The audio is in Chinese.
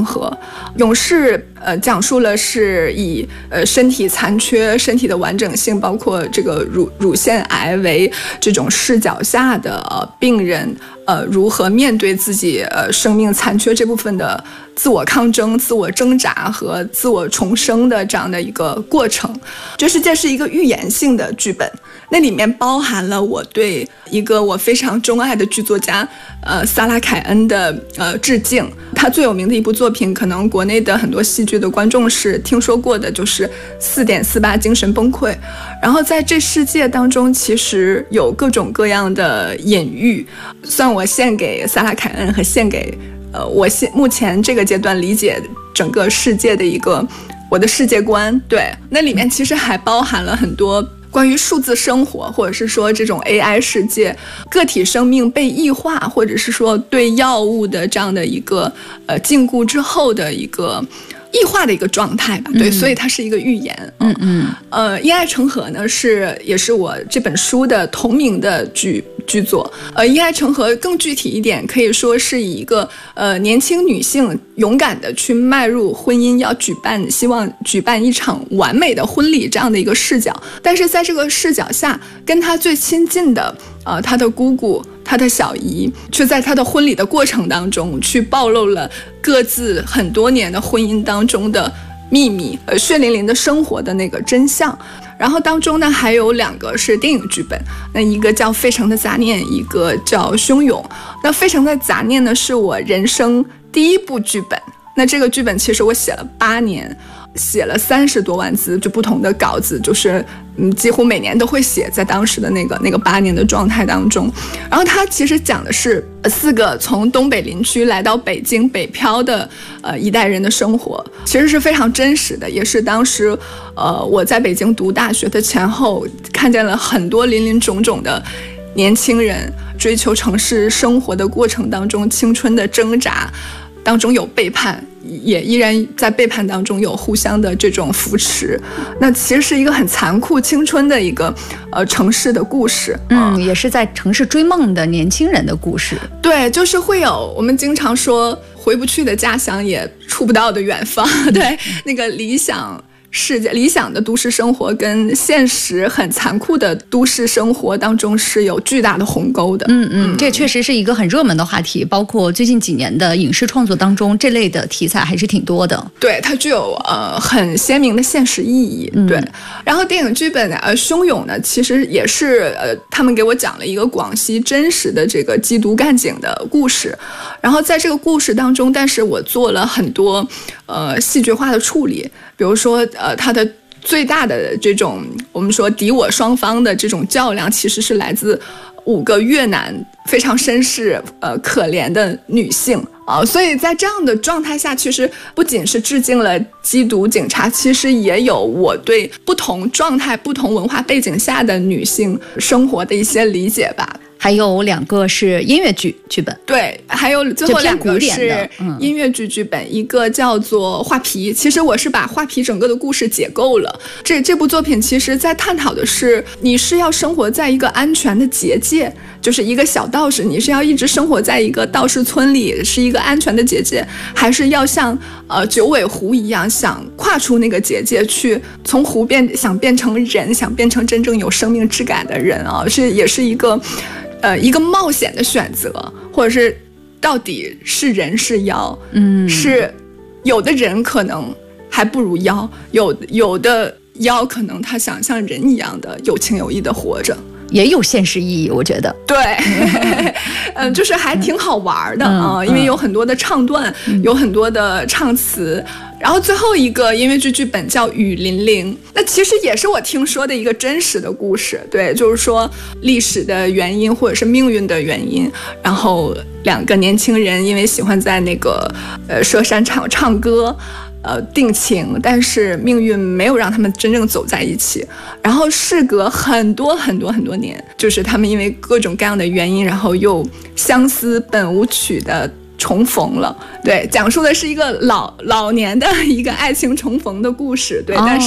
成河》。勇士讲述了是以身体残缺、身体的完整性，包括这个乳腺癌为这种视角下的病人如何面对自己生命残缺这部分的自我抗争、自我挣扎和自我重生的这样的一个过程。这世界是一个预言性的剧本，那里面包含了我对一个我非常钟爱的剧作家萨拉凯恩的致敬。他最有名的一部作品，可能国内的很多戏剧的观众是听说过的，就是4.48精神崩溃。然后在这世界当中，其实有各种各样的隐喻，算我献给萨拉凯恩和献给我目前这个阶段理解整个世界的一个我的世界观。对，那里面其实还包含了很多关于数字生活，或者是说这种 AI 世界，个体生命被异化，或者是说对药物的这样的一个禁锢之后的一个异化的一个状态吧。对，所以它是一个预言。因爱成河呢也是我这本书的同名的剧作。因爱成河更具体一点，可以说是以一个年轻女性勇敢的去迈入婚姻，希望举办一场完美的婚礼这样的一个视角。但是在这个视角下，跟她最亲近的她的姑姑、她的小姨，却在她的婚礼的过程当中去暴露了各自很多年的婚姻当中的秘密，血淋淋的生活的那个真相。然后当中呢还有2个是电影剧本，那一个叫《费城的杂念》，一个叫《汹涌》。那《费城的杂念》呢是我人生第1部剧本，那这个剧本其实我写了8年，写了30多万字，就不同的稿子，就是几乎每年都会写，在当时的那个8年的状态当中。然后它其实讲的是4个从东北林区来到北京北漂的一代人的生活，其实是非常真实的，也是当时我在北京读大学的前后，看见了很多林林种种的年轻人追求城市生活的过程当中，青春的挣扎当中有背叛，也依然在背叛当中有互相的这种扶持。那其实是一个很残酷青春的一个城市的故事。 也是在城市追梦的年轻人的故事。 对，就是会有我们经常说回不去的家乡，也触不到的远方。对，那个理想的都市生活跟现实很残酷的都市生活当中是有巨大的鸿沟的。 这确实是一个很热门的话题，包括最近几年的影视创作当中，这类的题材还是挺多的。 对，它具有很鲜明的现实意义。对，然后电影剧本汹涌呢，其实也是他们给我讲了一个广西真实的这个缉毒干警的故事。然后在这个故事当中，但是我做了很多戏剧化的处理，比如说它的最大的这种我们说敌我双方的这种较量，其实是来自5个越南非常绅士可怜的女性所以在这样的状态下，其实不仅是致敬了缉毒警察，其实也有我对不同状态、不同文化背景下的女性生活的一些理解吧。 还有2个是音乐剧剧本。 对，还有最后2个是音乐剧剧本，一个叫做《画皮》。其实我是把《画皮》整个的故事解构了。这部作品其实在探讨的是，你是要生活在一个安全的结界，就是一个小道士，你是要一直生活在一个道士村里，是一个安全的结界，还是要像九尾狐一样，想跨出那个结界，去从狐想变成人，想变成真正有生命质感的人也是一个冒险的选择，或者是到底是人是妖。是有的人可能还不如妖，有的妖可能他想像人一样的有情有义的活着， 也有现实意义，我觉得。 对，就是还挺好玩的因为有很多的唱段，有很多的唱词。然后最后一个音乐剧剧本叫《雨霖铃》，那其实也是我听说的一个真实的故事。对，就是说历史的原因或者是命运的原因，然后2个年轻人因为喜欢在那个佘山场唱歌定情，但是命运没有让他们真正走在一起。然后事隔很多年，就是他们因为各种各样的原因，然后又相思本无曲的重逢了。对，讲述的是一个老年的一个爱情重逢的故事。对，但是